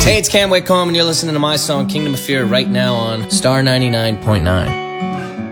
Hey, it's Cam Wake Home, and you're listening to my song Kingdom of Fear right now on Star 99.9.